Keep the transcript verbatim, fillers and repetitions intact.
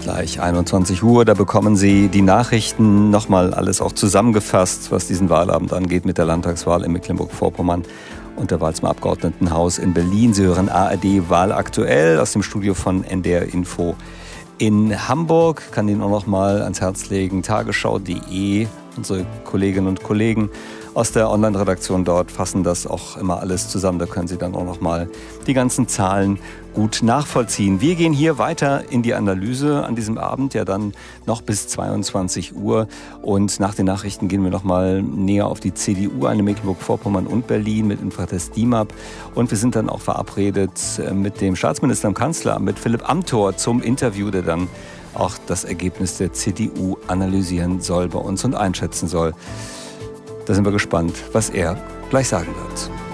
Gleich einundzwanzig Uhr, da bekommen Sie die Nachrichten, nochmal alles auch zusammengefasst, was diesen Wahlabend angeht mit der Landtagswahl in Mecklenburg-Vorpommern und der Wahl zum Abgeordnetenhaus in Berlin. Sie hören A R D Wahl aktuell aus dem Studio von N D R Info in Hamburg. Kann Ihnen auch noch mal ans Herz legen, tagesschau punkt de. Unsere Kolleginnen und Kollegen aus der Online-Redaktion dort fassen das auch immer alles zusammen. Da können Sie dann auch noch mal die ganzen Zahlen gut nachvollziehen. Wir gehen hier weiter in die Analyse an diesem Abend, ja dann noch bis zweiundzwanzig Uhr. Und nach den Nachrichten gehen wir noch mal näher auf die C D U ein in Mecklenburg-Vorpommern und Berlin mit Infratest D I M A P. Und wir sind dann auch verabredet mit dem Staatsminister und Kanzler, mit Philipp Amthor, zum Interview, der dann auch das Ergebnis der C D U analysieren soll bei uns und einschätzen soll. Da sind wir gespannt, was er gleich sagen wird.